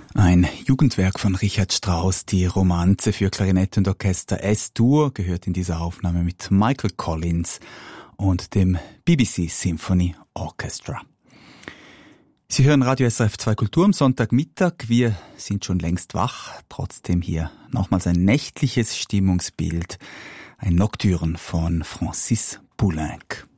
Ein Jugendwerk von Richard Strauss, die Romanze für Klarinette und Orchester S-Dur, gehört in dieser Aufnahme mit Michael Collins und dem BBC Symphony Orchestra. Sie hören Radio SRF 2 Kultur am Sonntagmittag. Wir sind schon längst wach. Trotzdem hier nochmals ein nächtliches Stimmungsbild. Ein Nocturne von Francis Poulenc.